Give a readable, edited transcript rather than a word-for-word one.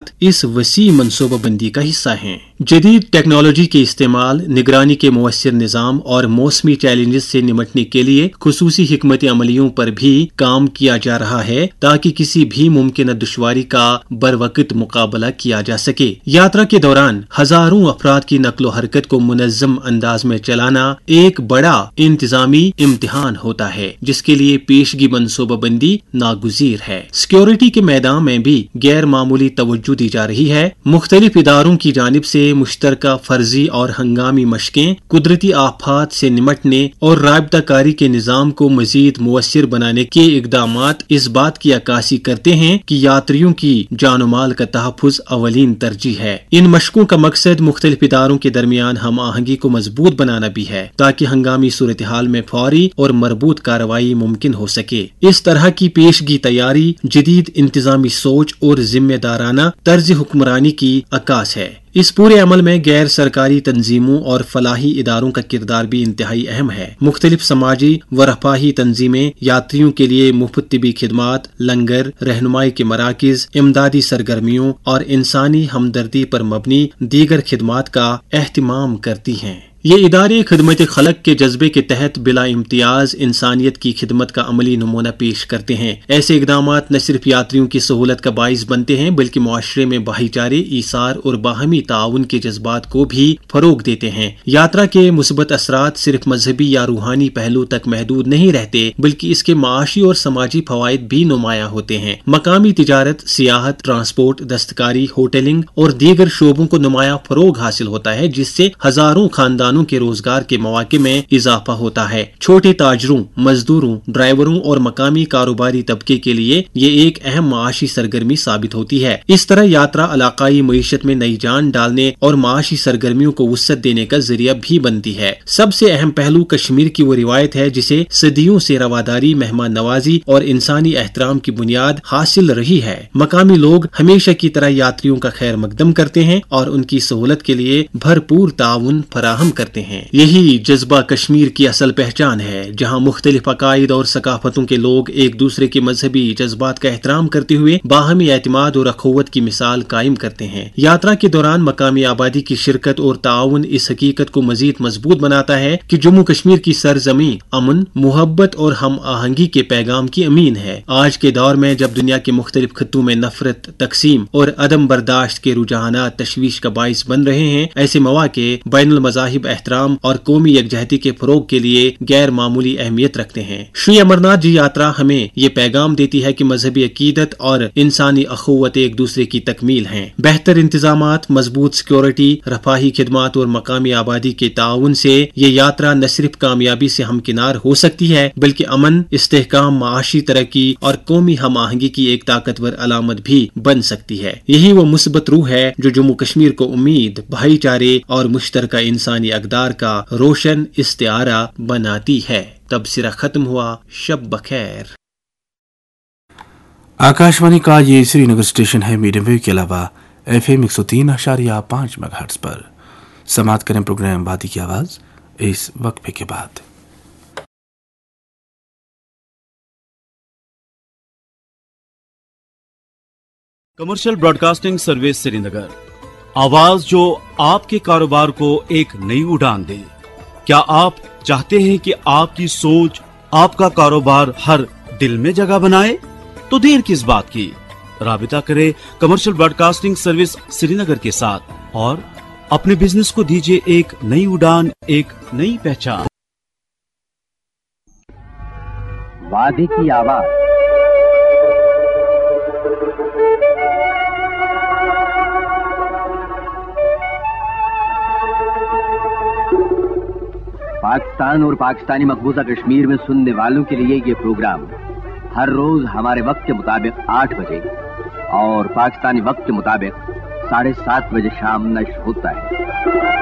इकदामात इस वसी मनसूबा बंदी का हिस्सा हैं। जदीद टेक्नोलॉजी के इस्तेमाल, निगरानी के मुअस्सिर निज़ाम और मौसमी चैलेंजेस से निमटने के लिए खुसूसी हिकमत अमलियों पर भी काम किया जा रहा है ताकि किसी भी मुमकिन दुश्वारी का बरवक्त मुकाबला किया जा सके। यात्रा के दौरान हजारों अफराद की नक्लो हरकत को मुनज़्ज़म अंदाज में चलाना एक बड़ा इंतजामी इम्तिहान होता है, जिसके लिए पेशगी मनसूबा बंदी नागुज़ीर है। सिक्योरिटी के मैदान में भी गैर मामूली तवज्जो दी जा रही है। मुख्तलिफ इदारों की जानिब से मुश्तरका फर्जी और हंगामी मशकें कुदरती आफात से निमटने और राबताकारी के निज़ाम को मजीद मुअस्सिर बनाने के इकदामात इस बात की अक्कासी करते हैं कि यात्रियों की जान माल का तहफ़्फ़ुज़ अवलीन तरजीह है। इन मशकों का मकसद मुख्तलिफ इदारों के दरमियान हम आहंगी को मजबूत बनाना भी है ताकि हंगामी सूरत हाल में फौरी और मरबूत कार्रवाई मुमकिन हो सके। इस तरह की पेशगी तैयारी जदीद इंतजामी सोच और जिम्मेदाराना तर्ज हुक्मरानी की अक्कास है। इस पूरे अमल में गैर सरकारी तंजीमों और फलाही इदारों का किरदार भी इंतहाई अहम है। मुख्तलिफ समाजी व रफाही तंजीमें यात्रियों के लिए मुफ्त तिबी खिदमात, लंगर, रहनुमाई के मराकिज, इमदादी सरगर्मियों और इंसानी हमदर्दी पर मबनी दीगर खिदमात का एहतिमाम करती हैं। ये इदारे खिदमत खलक के जज्बे के तहत बिला इम्तियाज इंसानियत की खिदमत का अमली नमूना पेश करते हैं। ऐसे इकदामात न सिर्फ यात्रियों की सहूलत का बाइस बनते हैं बल्कि मुआशरे में भाईचारे, ईसार और बाहमी ताउन के जज्बात को भी फरोग देते हैं। यात्रा के मुस्बत असरात सिर्फ मजहबी या रूहानी पहलू तक महदूद नहीं रहते बल्कि इसके माशी और समाजी फवायद भी नुमाया होते हैं। मकामी तिजारत, सियाहत, ट्रांसपोर्ट, दस्तकारी, होटलिंग और दीगर शोबों को नुमाया फरोग हासिल होता है, जिससे हजारों खानदान के रोजगार के मौके में इजाफा होता है। छोटे ताजरों, मजदूरों, ड्राइवरों और मकामी कारोबारी तबके के लिए ये एक अहम माशी सरगर्मी साबित होती है। इस तरह यात्रा इलाकाई मईशत में नई जान डालने और माशी सरगर्मियों को वुसअत देने का जरिया भी बनती है। सबसे अहम पहलू कश्मीर की वो रिवायत है जिसे सदियों से रवादारी, मेहमान नवाजी और इंसानी एहतराम की बुनियाद हासिल रही है। मकामी लोग हमेशा की तरह यात्रियों का खैर मकदम करते हैं और उनकी सहूलत के लिए भरपूर ताउन फराहम करते हैं। यही जज्बा कश्मीर की असल पहचान है, जहां मुख्तलिफ अकायद और सकाफतों के लोग एक दूसरे के मजहबी जज्बात का एहतराम करते हुए बाहमी एतमाद और अखुवत की मिसाल कायम करते हैं। यात्रा के दौरान मकामी आबादी की शिरकत और ताउन इस हकीकत को मजीद मजबूत बनाता है कि जम्मू कश्मीर की सरजमीं अमन, मुहब्बत और हम आहंगी के पैगाम की अमीन है। आज के दौर में जब दुनिया के मुख्तलिफ खित्तों में नफरत, तकसीम और अदम बर्दाश्त के रुझानात तशवीश का बाइस बन रहे हैं, ऐसे मौके बैनुल मज़ाहिब एहतराम और कौमी यकजहती के फरोग के लिए गैर मामूली अहमियत रखते हैं। श्री अमरनाथ जी यात्रा हमें ये पैगाम देती है कि मजहबी अकीदत और इंसानी अखुवत एक दूसरे की तकमील हैं। बेहतर इंतजामात, मजबूत सिक्योरिटी, रफाही खिदमात और मकामी आबादी के ताउन से ये यात्रा न सिर्फ कामयाबी से हमकिनार हो सकती है बल्कि अमन, इस्तेहकाम, माशी तरक्की और कौमी हम आहंगी की एक ताकतवर अलामत भी बन सकती है। यही वो मुस्बत रूह है जो जम्मू कश्मीर को उम्मीद, भाईचारे और मुश्तरका इंसानी अक़दार का रोशन इस्तिआरा बनाती है। तबसरा खत्म हुआ। शब बखैर। आकाशवाणी का ये श्रीनगर स्टेशन है मीडियम वेव के अलावा FM 103.5 मेगाहर्ट्ज पर। समाप्त करें प्रोग्राम बाती की आवाज इस वक्फे के बाद। कमर्शियल ब्रॉडकास्टिंग सर्विस श्रीनगर, आवाज जो आपके कारोबार को एक नई उड़ान दे। क्या आप चाहते हैं कि आपकी सोच, आपका कारोबार हर दिल में जगह बनाए? तो देर किस बात की, राबिता करें कमर्शियल ब्रॉडकास्टिंग सर्विस श्रीनगर के साथ और अपने बिजनेस को दीजिए एक नई उड़ान, एक नई पहचान। वादी की आवाज। पाकिस्तान और पाकिस्तानी मकबूजा कश्मीर में सुनने वालों के लिए ये प्रोग्राम हर रोज हमारे वक्त के मुताबिक 8 बजे और पाकिस्तानी वक्त के मुताबिक 7:30 बजे शाम नश्र होता है।